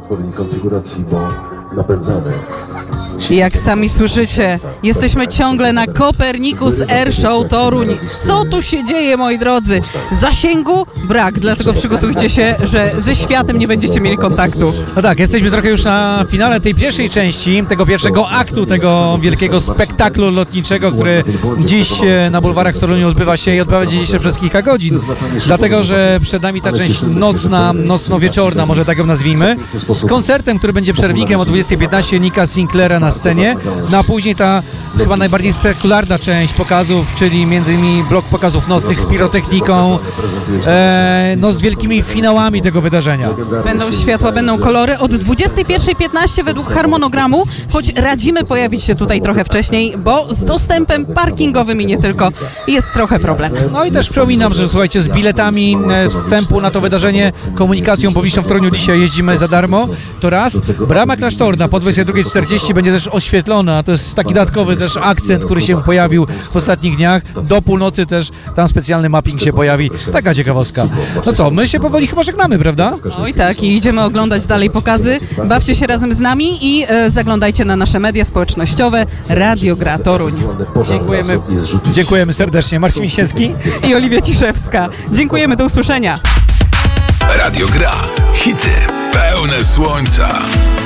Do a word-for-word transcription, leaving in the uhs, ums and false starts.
odpowiedniej konfiguracji, bo napędzamy. Jak sami słyszycie, jesteśmy ciągle na Copernicus Air Show Toruń. Co tu się dzieje, moi drodzy? Zasięgu brak, dlatego przygotujcie się, że ze światem nie będziecie mieli kontaktu. No tak, jesteśmy trochę już na finale tej pierwszej części, tego pierwszego aktu, tego wielkiego spektaklu lotniczego, który dziś na bulwarach w Toruniu odbywa się i odbywa się dzisiaj przez kilka godzin. Dlatego, że przed nami ta część nocna, nocno-wieczorna, może tak ją nazwijmy, z koncertem, który będzie przerwnikiem o dwudziestej piętnaście Nicka Sinclaira na scenie, no a później ta chyba najbardziej spektakularna część pokazów, czyli między innymi blok pokazów nocnych z pirotechniką, e, no z wielkimi finałami tego wydarzenia. Będą światła, będą kolory od dwudziestej pierwszej piętnaście według harmonogramu, choć radzimy pojawić się tutaj trochę wcześniej, bo z dostępem parkingowym i nie tylko jest trochę problem. No i też przypominam, że słuchajcie, z biletami wstępu na to wydarzenie, komunikacją publiczną w Toruniu dzisiaj jeździmy za darmo, to raz. Brama klasztorna po dwudziestej drugiej czterdzieści będzie też oświetlona, to jest taki dodatkowy też akcent, który się pojawił w ostatnich dniach. Do północy też tam specjalny mapping się pojawi. Taka ciekawostka. No co, my się powoli chyba żegnamy, prawda? Oj tak, i idziemy oglądać dalej pokazy. Bawcie się razem z nami i e, zaglądajcie na nasze media społecznościowe Radio Gra Toruń. Dziękujemy, dziękujemy serdecznie. Marcin Wiśniewski i Oliwia Ciszewska. Dziękujemy, do usłyszenia. Radio Gra. Hity pełne słońca.